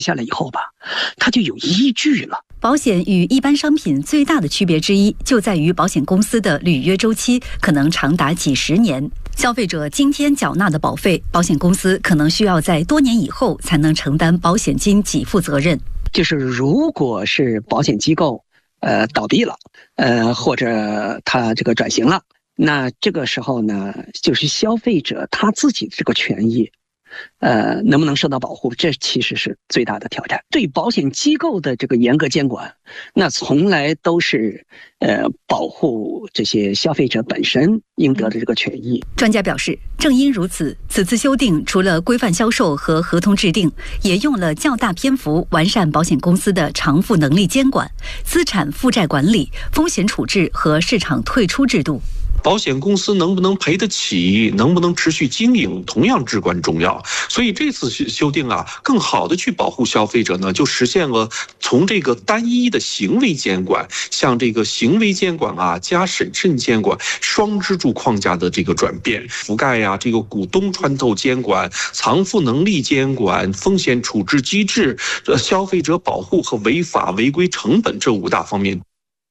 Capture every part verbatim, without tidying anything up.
下来以后吧，它就有依据了。 保险与一般商品最大的区别之一，就在于保险公司的履约周期可能长达几十年。消费者今天缴纳的保费，保险公司可能需要在多年以后才能承担保险金给付责任。 就是如果是保险机构呃倒闭了，呃或者他这个转型了，那这个时候呢，就是消费者他自己这个权益呃，能不能受到保护，这其实是最大的挑战。对保险机构的这个严格监管，那从来都是呃保护这些消费者本身应得的这个权益。 专家表示，正因如此，此次修订除了规范销售和合同制定，也用了较大篇幅完善保险公司的偿付能力监管、资产负债管理、风险处置和市场退出制度。 保险公司能不能赔得起，能不能持续经营，同样至关重要。所以这次修订啊，更好的去保护消费者呢，就实现了从这个单一的行为监管，向这个行为监管啊加审慎监管双支柱框架的这个转变，覆盖呀、啊、这个股东穿透监管、偿付能力监管、风险处置机制、消费者保护和违法违规成本这五大方面。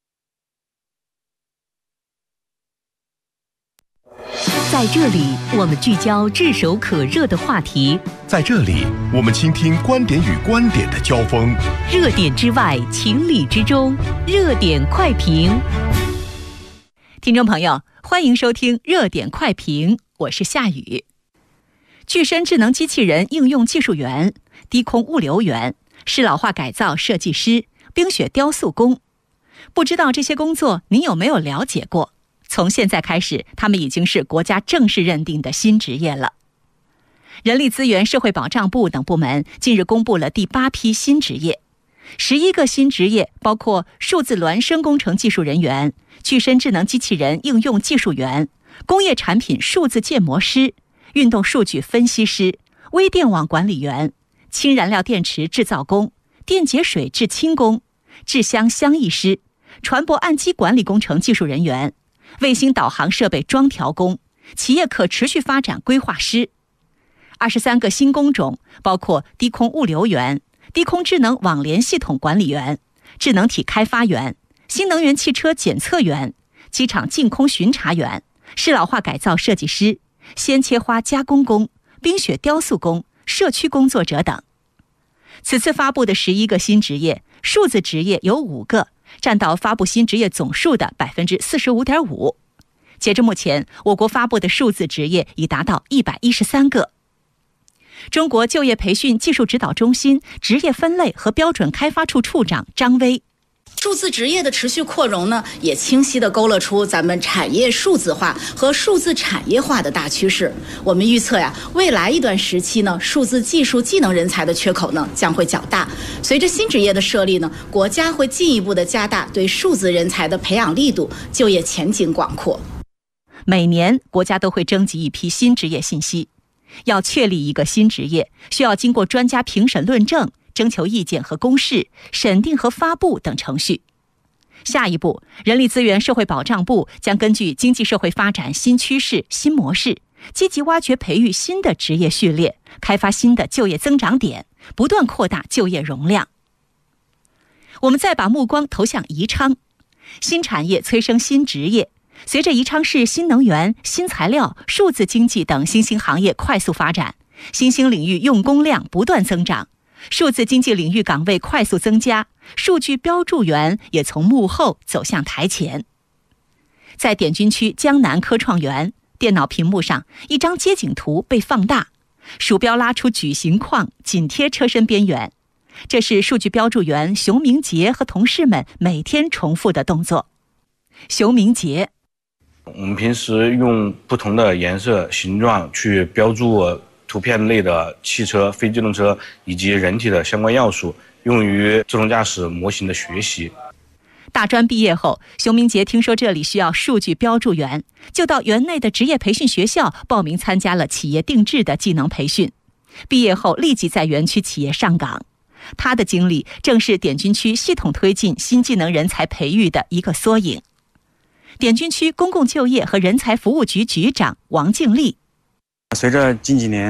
在这里，我们聚焦炙手可热的话题； 在这里，我们倾听观点与观点的交锋。 热点之外，情理之中，热点快评。听众朋友，欢迎收听热点快评，我是夏雨。具身智能机器人应用技术员、低空物流员、适老化改造设计师、冰雪雕塑工，不知道这些工作您有没有了解过？从现在开始，他们已经是国家正式认定的新职业了。人力资源社会保障部等部门近日公布了第八批新职业，十一个新职业包括数字孪生工程技术人员、具身智能机器人应用技术员、工业产品数字建模师、运动数据分析师、微电网管理员、氢燃料电池制造工、电解水制氢工、制箱箱艺师、船舶岸基管理工程技术人员、卫星导航设备装调工、企业可持续发展规划师。二十三个新工种包括低空物流员、低空智能网联系统管理员、智能体开发员、新能源汽车检测员、机场净空巡查员、适老化改造设计师、鲜切花加工工、冰雪雕塑工、社区工作者等。此次发布的十一个新职业，数字职业有五个，占到发布新职业总数的 百分之四十五点五。 截至目前，我国发布的数字职业已达到一百一十三个。中国就业培训技术指导中心职业分类和标准开发处处长张威， 数字职业的持续扩容呢，也清晰地勾勒出咱们产业数字化和数字产业化的大趋势。我们预测呀，未来一段时期呢，数字技术技能人才的缺口呢将会较大。随着新职业的设立呢，国家会进一步的加大对数字人才的培养力度，就业前景广阔。 每年国家都会征集一批新职业信息，要确立一个新职业，需要经过专家评审论证、征求意见和公示、审定和发布等程序。下一步，人力资源社会保障部将根据经济社会发展新趋势、新模式，积极挖掘培育新的职业序列，开发新的就业增长点，不断扩大就业容量。我们再把目光投向宜昌，新产业催生新职业。随着宜昌市新能源、新材料、数字经济等新兴行业快速发展，新兴领域用工量不断增长，数字经济领域岗位快速增加，数据标注员也从幕后走向台前。在滇军区江南科创园，电脑屏幕上一张街景图被放大，鼠标拉出矩形框，紧贴车身边缘。这是数据标注员熊明杰和同事们每天重复的动作。熊明杰， 我们平时用不同的颜色、形状去标注图片类的汽车、非机动车以及人体的相关要素，用于自动驾驶模型的学习。 大专毕业后，熊明杰听说这里需要数据标注员，就到园内的职业培训学校报名参加了企业定制的技能培训。毕业后立即在园区企业上岗。他的经历正是滇军区系统推进新技能人才培育的一个缩影。滇军区公共就业和人才服务局局长王敬丽， 随着近几年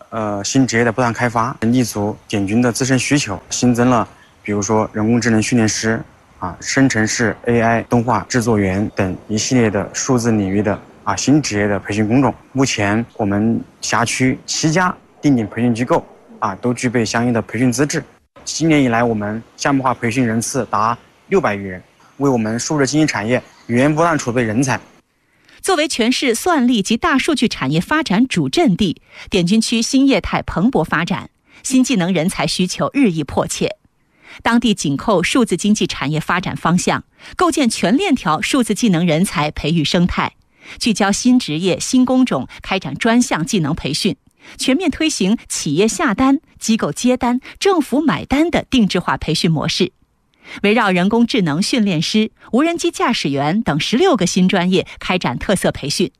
呃新职业的不断开发，立足点军的自身需求，新增了比如说人工智能训练师啊、生成式 A I 动画制作员等一系列的数字领域的啊新职业的培训工种。目前我们辖区七家定点培训机构啊都具备相应的培训资质。今年以来，我们项目化培训人次达六百余人，为我们数字经济产业源源不断储备人才。 作为全市算力及大数据产业发展主阵地，点军区新业态蓬勃发展，新技能人才需求日益迫切。当地紧扣数字经济产业发展方向，构建全链条数字技能人才培育生态，聚焦新职业、新工种，开展专项技能培训，全面推行企业下单、机构接单、政府买单的定制化培训模式。围绕人工智能训练师、无人机驾驶员等十六个新专业开展特色培训，